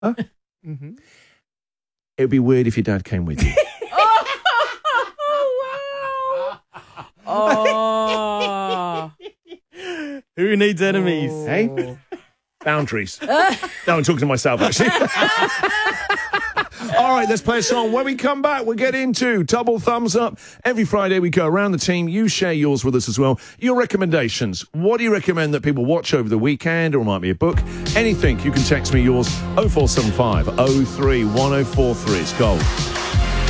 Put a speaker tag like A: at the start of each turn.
A: Huh?
B: Mm-hmm.
A: It would be weird if your dad came with you.
B: Oh. Who needs enemies?
A: Hey? Boundaries. No, I'm talking to myself, actually. All right, let's play a song. When we come back, we'll get into Double Thumbs Up. Every Friday, we go around the team. You share yours with us as well. Your recommendations. What do you recommend that people watch over the weekend, or it might be a book? Anything. You can text me yours, 0475 03 1043. It's Gold.